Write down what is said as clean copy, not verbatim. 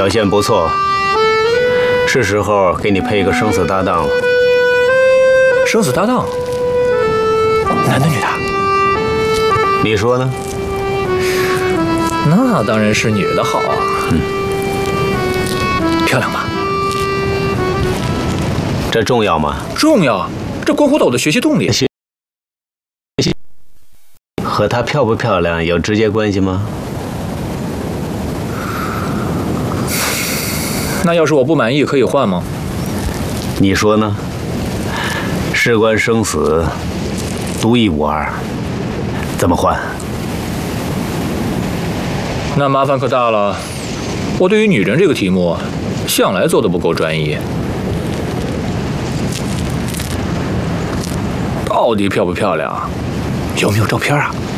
表现不错，是时候给你配一个生死搭档了。 生死搭档，男的女的？ 你说呢？ 那当然是女的好啊。漂亮吧？ 这重要吗？ 重要，这关乎到我的学习动力。 和她漂不漂亮有直接关系吗？ 那要是我不满意，可以换吗？ 你说呢？事关生死，独一无二，怎么换？ 那麻烦可大了。我对于女人这个题目，向来做得不够专一。到底漂不漂亮？有没有照片啊？